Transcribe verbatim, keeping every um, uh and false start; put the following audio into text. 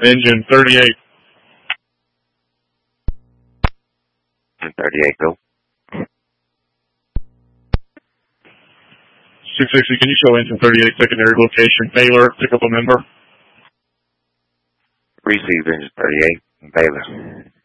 Engine thirty-eight. thirty-eight, go. six sixty, can you show engine thirty-eight secondary location, Baylor, pick up a member? Receive engine thirty-eight, Baylor.